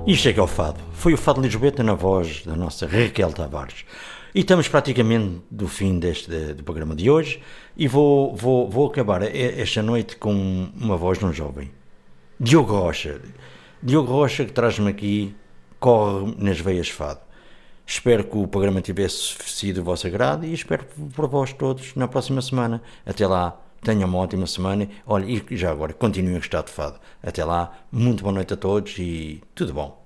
Isto é que é o fado. Foi o Fado Lisboeta na voz da nossa Raquel Tavares. E estamos praticamente do fim do programa de hoje e vou acabar esta noite com uma voz de um jovem. Diogo Rocha. Diogo Rocha, que traz-me aqui, corre nas veias fado. Espero que o programa tivesse sido do vosso agrado e espero por vós todos na próxima semana. Até lá, tenham uma ótima semana. Olha, e já agora, continuem a gostar de fado. Até lá, muito boa noite a todos e tudo bom.